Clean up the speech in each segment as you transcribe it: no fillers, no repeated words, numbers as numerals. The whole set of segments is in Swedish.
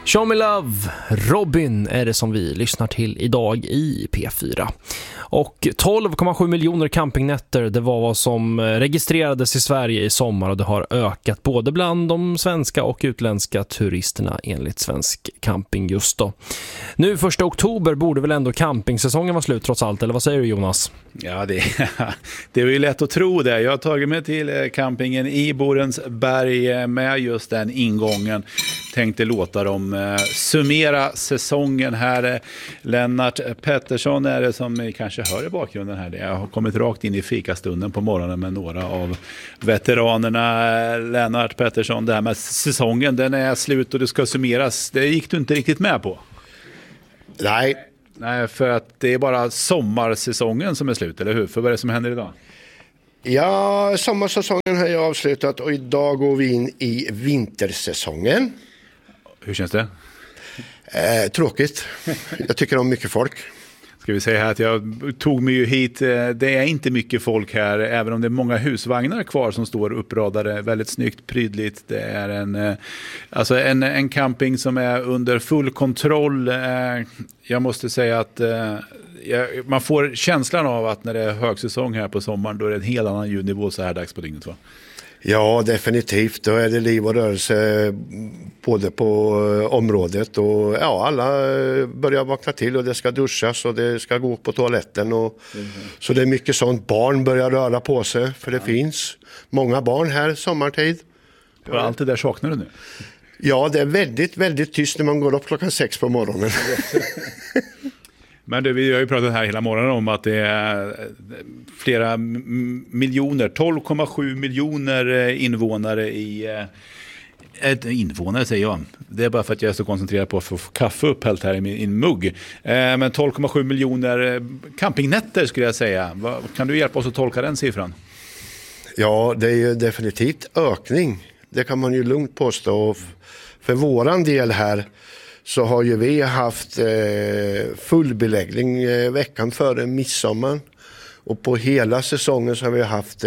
Show Me Love, Robin är det som vi lyssnar till idag i P4. Och 12,7 miljoner campingnätter, det var vad som registrerades i Sverige i sommar, och det har ökat både bland de svenska och utländska turisterna enligt Svensk Camping just då. Nu 1 oktober borde väl ändå campingsäsongen vara slut trots allt, eller vad säger du, Jonas? Ja, det är ju lätt att tro det. Jag har tagit mig till campingen i Borensberg med just den ingången. Tänkte låta dem summera säsongen här. Lennart Pettersson är det som ni kanske hör i bakgrunden här. Jag har kommit rakt in i fikastunden på morgonen med några av veteranerna. Lennart Pettersson, det här med säsongen, den är slut och det ska summeras. Det gick du inte riktigt med på. Nej, för att det är bara sommarsäsongen som är slut, eller hur? För vad är det som händer idag? Ja, sommarsäsongen har jag avslutat och idag går vi in i vintersäsongen. Hur känns det? Tråkigt. Jag tycker om mycket folk. Ska vi säga här att jag tog mig ju hit. Det är inte mycket folk här, även om det är många husvagnar kvar som står uppradade. Väldigt snyggt, prydligt. Det är en camping som är under full kontroll. Jag måste säga att man får känslan av att när det är högsäsong här på sommaren, då är det en helt annan ljudnivå så här dags på dygnet, va? Ja, definitivt. Då är det liv och rörelse både på området och ja, alla börjar vakna till och det ska duschas och det ska gå på toaletten. Så det är mycket sånt. Barn börjar röra på sig, för det finns många barn här sommartid. Och allt det där saknar du nu? Ja, det är väldigt, väldigt tyst när man går upp klockan 6 på morgonen. Men vi har ju pratat här hela morgonen om att det är flera miljoner, 12,7 miljoner invånare invånare säger jag. Det är bara för att jag är så koncentrerad på att få kaffe upphällt här i min mugg. Men 12,7 miljoner campingnätter skulle jag säga. Kan du hjälpa oss att tolka den siffran? Ja, det är ju definitivt ökning. Det kan man ju lugnt påstå. För våran del här så har ju vi haft full beläggning veckan före midsommar. Och på hela säsongen så har vi haft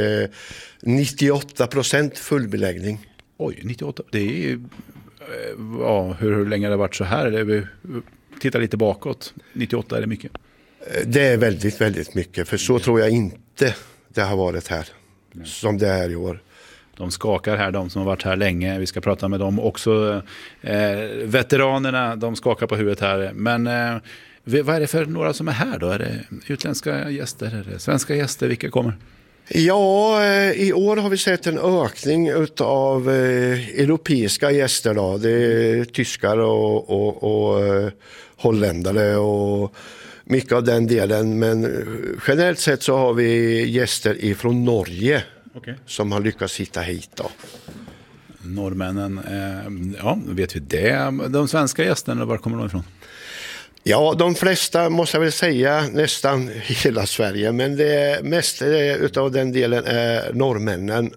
98% full beläggning. Oj, 98. Det är ju, hur länge har det varit så här? Vi tittar lite bakåt. 98 är det mycket. Det är väldigt, väldigt mycket. För så tror jag inte det har varit här. Nej. Som det är i år. De skakar här, de som har varit här länge. Vi ska prata med dem också. Veteranerna, de skakar på huvudet här. Men vad är det för några som är här då? Är det utländska gäster? Är det svenska gäster? Vilka kommer? Ja, i år har vi sett en ökning av europeiska gäster då. Det är tyskar och holländare och mycket av den delen. Men generellt sett så har vi gäster ifrån Norge. Okay. Som har lyckats hitta hit då. Norrmännen, vet vi det. De svenska gästerna, var kommer de ifrån? Ja, de flesta måste jag väl säga, nästan hela Sverige. Men det mesta utav den delen är norrmännen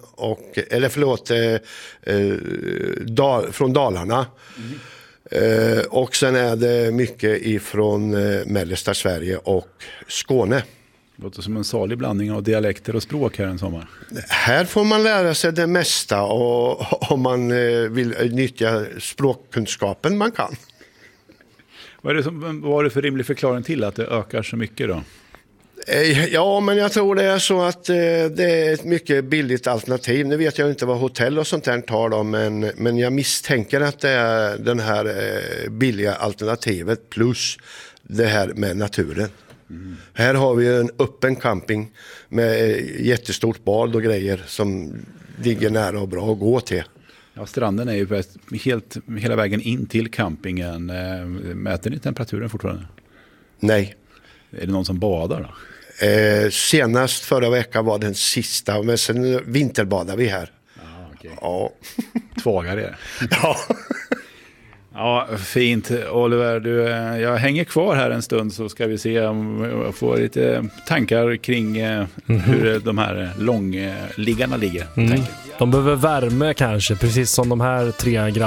från Dalarna. Mm. Och sen är det mycket ifrån mellersta Sverige och Skåne. Det låter som en salig blandning av dialekter och språk här en sommar. Här får man lära sig det mesta och om man vill nyttja språkkunskapen man kan. Vad är det för rimlig förklaring till att det ökar så mycket då? Ja, men jag tror det är så att det är ett mycket billigt alternativ. Nu vet jag inte vad hotell och sånt där tar då, men jag misstänker att det är den här billiga alternativet plus det här med naturen. Mm. Här har vi en öppen camping med jättestort bad och grejer som ligger nära och bra att gå till. Ja, stranden är ju hela vägen in till campingen. Mäter ni temperaturen fortfarande? Nej. Är det någon som badar då? Senast förra veckan var den sista, men sen vinterbadar vi här. Okay. Ja. Tvågar det. Ja. Ja, fint. Oliver, jag hänger kvar här en stund så ska vi se om jag får lite tankar kring hur de här långliggarna ligger. De behöver värme kanske, precis som de här 3 grabbarna.